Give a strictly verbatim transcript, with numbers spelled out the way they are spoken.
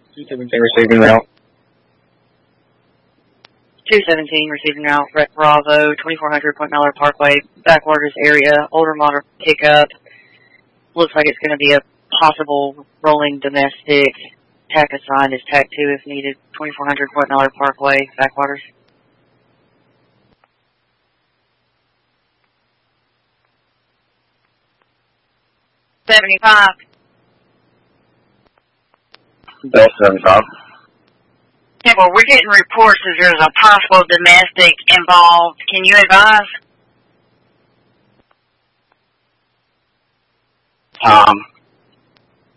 two seventeen receiving route. two seventeen receiving route, Red Bravo, twenty-four hundred Point Mallard Parkway, backwaters area, older model pickup. Looks like it's going to be a possible rolling domestic. Tack assigned is tack two if needed, twenty-four hundred Point Mallard Parkway, backwaters. seventy-five. Best seventy-five. Yeah, well, we're getting reports that there's a possible domestic involved. Can you advise? Um,